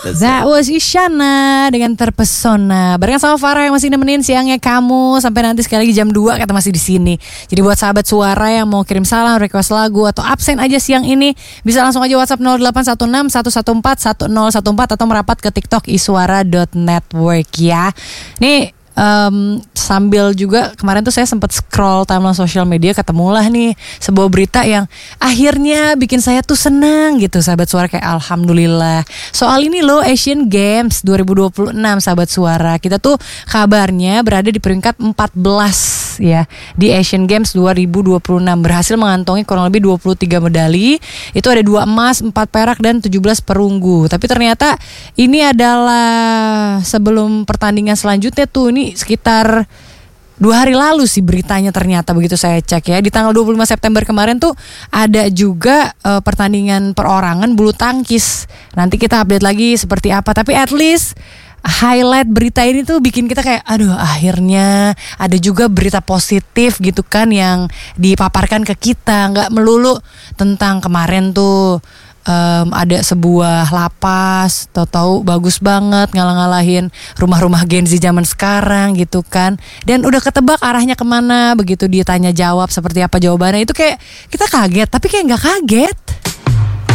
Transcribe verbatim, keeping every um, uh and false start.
That was Isyana dengan Terpesona. Barengan sama Farah yang masih nemenin siangnya kamu sampai nanti sekali lagi jam dua kita masih di sini. Jadi buat sahabat suara yang mau kirim salam, request lagu atau absen aja siang ini, bisa langsung aja WhatsApp nol delapan satu enam satu satu empat satu nol satu empat atau merapat ke TikTok iswara dot network ya. Nih Um, sambil juga kemarin tuh saya sempat scroll timeline sosial media, ketemulah nih sebuah berita yang akhirnya bikin saya tuh senang gitu sahabat suara, kayak alhamdulillah. Soal ini loh, Asian Games dua ribu dua puluh enam sahabat suara. Kita tuh kabarnya berada di peringkat empat belas ya di Asian Games dua ribu dua puluh enam, berhasil mengantongi kurang lebih dua puluh tiga medali. Itu ada dua emas, empat perak dan tujuh belas perunggu. Tapi ternyata ini adalah sebelum pertandingan selanjutnya tuh, ini sekitar dua hari lalu sih beritanya ternyata, begitu saya cek ya. Di tanggal dua puluh lima September kemarin tuh ada juga uh, pertandingan perorangan bulu tangkis. Nanti kita update lagi seperti apa. Tapi at least highlight berita ini tuh bikin kita kayak aduh, akhirnya ada juga berita positif gitu kan yang dipaparkan ke kita. Gak melulu tentang kemarin tuh Um, ada sebuah lapas, tahu-tahu bagus banget ngalah-ngalahin rumah-rumah Gen Z zaman sekarang gitu kan. Dan udah ketebak arahnya kemana, begitu ditanya jawab seperti apa jawabannya, itu kayak kita kaget, tapi kayak gak kaget.